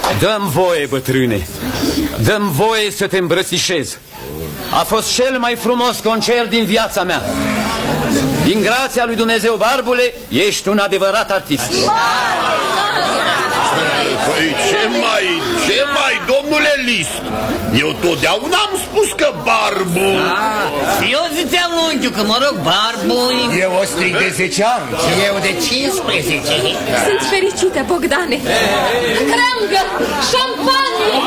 Dă-mi voie, bătrâne, dă-mi voie să te îmbrățișez. A fost cel mai frumos concert din viața mea. Din grația lui Dumnezeu, Barbule, ești un adevărat artist. Păi ce mai, domnule Liszt? Eu totdeauna am spus că Barbu... Eu ziceam, unchiu, că mă rog, Barbu... Eu o strig de 10 ani. Eu de 15. Sunt fericită, Bogdane. Creangă, șampanie!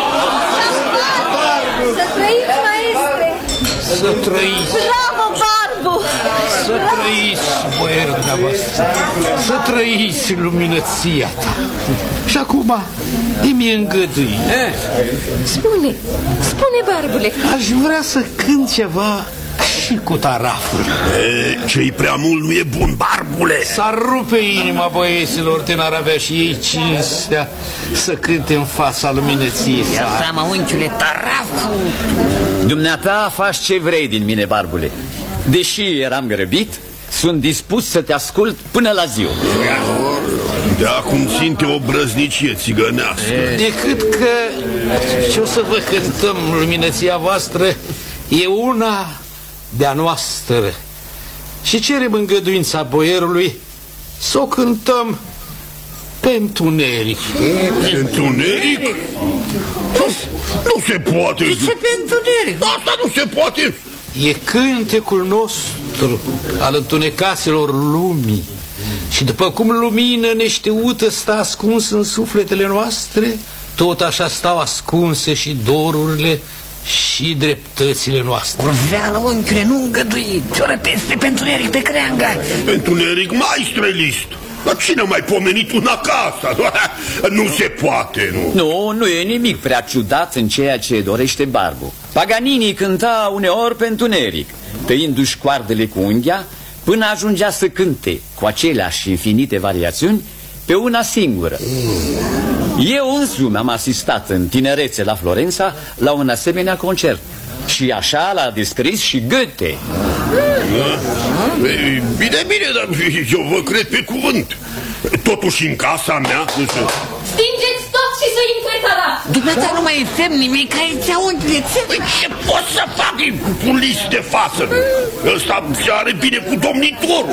Să trăiți, maestre! Să trăiți! Bravo, Barbu! Să trăiți, boierul dumneavoastră! Să trăiți luminăția ta! Și acum îmi îngădui. Spune, Barbule. Aș vrea să cânt ceva și cu taraful. Ce-i prea mult nu e bun, Barbule. S-ar rupe inima băieților de n-ar avea și ei cinstea să cânte în fața luminăției sale. Ia seama, unchiule, taraful. Dumneata faci ce vrei din mine, Barbule. Deși eram grăbit, sunt dispus să te ascult până la ziua. De acum simte o brăznicie țigănească. Decât că ce o să vă cântăm, luminăția voastră e una de-a noastră. Și cerem îngăduința boierului să o cântăm pe întuneric. Întuneric? Nu se poate. Ce pe întuneric? Asta nu se poate. E cântecul nostru al întunecaților lumii. Și după cum lumină neștiută stă ascuns în sufletele noastre, tot așa stau ascunse și dorurile și dreptățile noastre. Urveală, unchiule, nu îngădui. Ce-o răpeste pe întuneric pe creanga. Întuneric, maestre Liszt. Dar cine a mai pomenit una ca asta? Nu se poate, nu? Nu e nimic prea ciudat în ceea ce dorește Barbu. Paganini cânta uneori pe întuneric, tăindu-și coardele cu unghia, până ajungea să cânte cu aceleași infinite variațiuni pe una singură. Eu însumi am asistat în tinerețe la Florența la un asemenea concert. Și așa l-a descris și Goethe. Bine, dar eu vă cred pe cuvânt. Totuși în casa mea... Stingeți tot și să intre taraf. Dumneata nu mai însemn nimic aici, unchiule. Ce pot să fac cu Liszt de față? Ăsta se are bine cu domnitorul.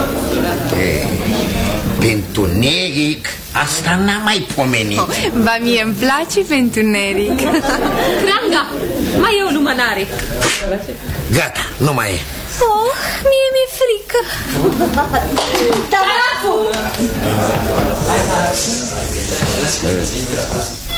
Pentru neric, asta n-am mai pomenit. Ba, mie îmi place pe întuneric. Creanga, mai e o lumânare. Gata, nu mai e. Oh, mie mi-e frică. Taraful!